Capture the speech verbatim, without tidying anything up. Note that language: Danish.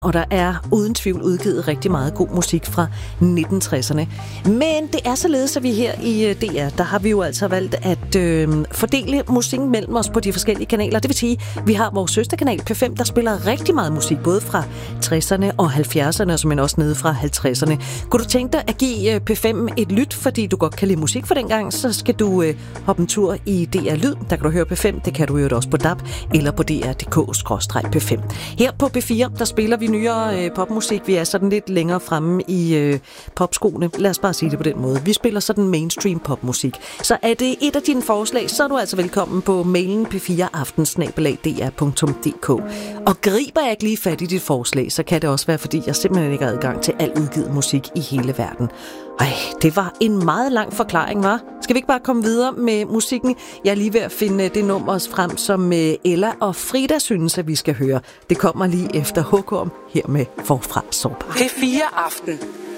Og der er uden tvivl udgivet rigtig meget god musik fra nitten tresserne. Men det er således, at vi her i D R, der har vi jo altså valgt at øh, fordele musikken mellem os på de forskellige kanaler. Det vil sige, at vi har vores søsterkanal P fem, der spiller rigtig meget musik, både fra tresserne og halvfjerdserne, men også nede fra halvtredserne. Kunne du tænke dig at give P fem et lyt, fordi du godt kan lide musik for dengang, så skal du øh, hoppe en tur i D R Lyd. Der kan du høre P fem, det kan du jo også på D A B eller på D R punktum D K skråstreg P fem. Her på P fire, der spiller vi nyere øh, popmusik. Vi er sådan lidt længere fremme i øh, popskoene. Lad os bare sige det på den måde. Vi spiller sådan mainstream popmusik. Så er det et af dine forslag, så er du altså velkommen på mailen p fire aften snabel-a d r punktum d k. Og griber jeg ikke lige fat i dit forslag, så kan det også være, fordi jeg simpelthen ikke har adgang til al udgivet musik i hele verden. Ej, det var en meget lang forklaring, hva'? Skal vi ikke bare komme videre med musikken? Jeg er lige ved at finde det nummer frem, som Ella og Frida synes, at vi skal høre. Det kommer lige efter Hukum her med Forfra Sårbar. P fire Aften.